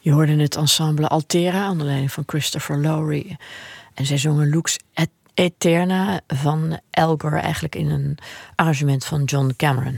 Je hoorde het ensemble Altera onder leiding van Christopher Lowry. En zij zongen Lux Aeterna van Elgar, eigenlijk in een arrangement van John Cameron.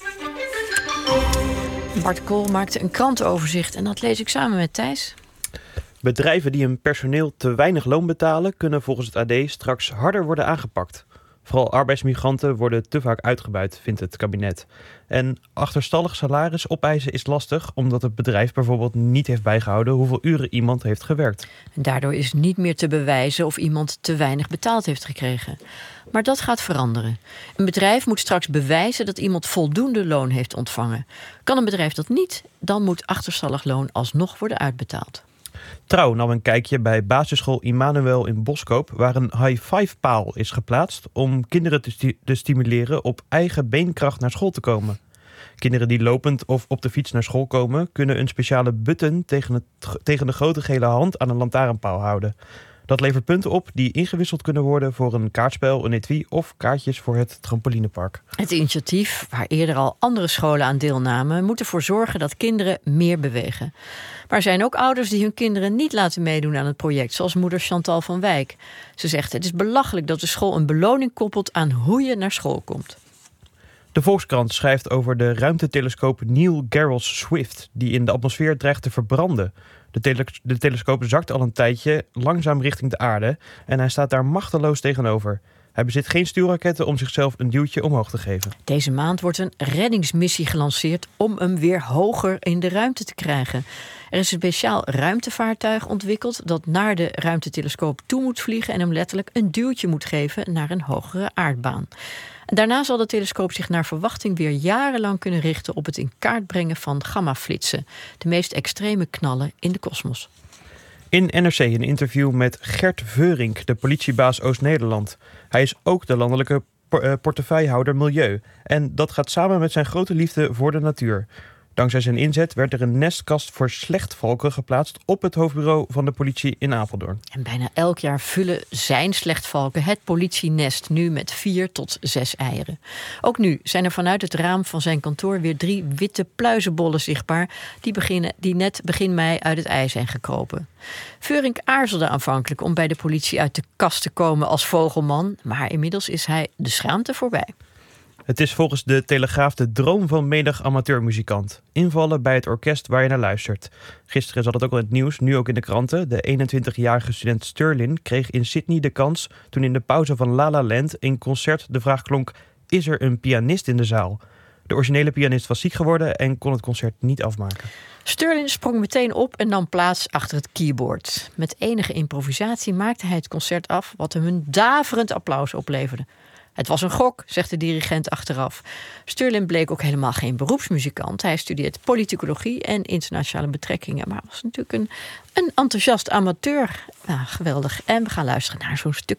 Bart Kool maakte een krantenoverzicht en dat lees ik samen met Thijs. Bedrijven die hun personeel te weinig loon betalen, kunnen volgens het AD straks harder worden aangepakt. Vooral arbeidsmigranten worden te vaak uitgebuit, vindt het kabinet. En achterstallig salaris opeisen is lastig, omdat het bedrijf bijvoorbeeld niet heeft bijgehouden hoeveel uren iemand heeft gewerkt. En daardoor is niet meer te bewijzen of iemand te weinig betaald heeft gekregen. Maar dat gaat veranderen. Een bedrijf moet straks bewijzen dat iemand voldoende loon heeft ontvangen. Kan een bedrijf dat niet, dan moet achterstallig loon alsnog worden uitbetaald. Trouw nam een kijkje bij basisschool Immanuel in Boskoop, waar een high-five-paal is geplaatst om kinderen te stimuleren op eigen beenkracht naar school te komen. Kinderen die lopend of op de fiets naar school komen, kunnen een speciale button tegen de grote gele hand aan een lantaarnpaal houden. Dat levert punten op die ingewisseld kunnen worden voor een kaartspel, een etui of kaartjes voor het trampolinepark. Het initiatief, waar eerder al andere scholen aan deelnamen, moet ervoor zorgen dat kinderen meer bewegen. Maar er zijn ook ouders die hun kinderen niet laten meedoen aan het project, zoals moeder Chantal van Wijk. Ze zegt: het is belachelijk dat de school een beloning koppelt aan hoe je naar school komt. De Volkskrant schrijft over de ruimtetelescoop Neil Gehrels Swift, die in de atmosfeer dreigt te verbranden. De telescoop zakt al een tijdje langzaam richting de aarde en hij staat daar machteloos tegenover. Hij bezit geen stuurraketten om zichzelf een duwtje omhoog te geven. Deze maand wordt een reddingsmissie gelanceerd om hem weer hoger in de ruimte te krijgen. Er is een speciaal ruimtevaartuig ontwikkeld dat naar de ruimtetelescoop toe moet vliegen en hem letterlijk een duwtje moet geven naar een hogere aardbaan. Daarna zal de telescoop zich naar verwachting weer jarenlang kunnen richten op het in kaart brengen van gammaflitsen, de meest extreme knallen in de kosmos. In NRC een interview met Gert Veurink, de politiebaas Oost-Nederland. Hij is ook de landelijke portefeuillehouder Milieu. En dat gaat samen met zijn grote liefde voor de natuur. Dankzij zijn inzet werd er een nestkast voor slechtvalken geplaatst op het hoofdbureau van de politie in Apeldoorn. En bijna elk jaar vullen zijn slechtvalken het politienest nu met 4 tot 6 eieren. Ook nu zijn er vanuit het raam van zijn kantoor weer 3 witte pluizenbollen zichtbaar, die net begin mei uit het ei zijn gekropen. Veurink aarzelde aanvankelijk om bij de politie uit de kast te komen als vogelman, maar inmiddels is hij de schaamte voorbij. Het is volgens de Telegraaf de droom van menig amateurmuzikant. Invallen bij het orkest waar je naar luistert. Gisteren zat het ook al in het nieuws, nu ook in de kranten. De 21-jarige student Sterling kreeg in Sydney de kans toen in de pauze van La La Land in concert de vraag klonk: is er een pianist in de zaal? De originele pianist was ziek geworden en kon het concert niet afmaken. Sterling sprong meteen op en nam plaats achter het keyboard. Met enige improvisatie maakte hij het concert af, wat hem een daverend applaus opleverde. Het was een gok, zegt de dirigent achteraf. Sterling bleek ook helemaal geen beroepsmuzikant. Hij studeert politicologie en internationale betrekkingen, maar was natuurlijk een enthousiast amateur. Nou, geweldig. En we gaan luisteren naar zo'n stuk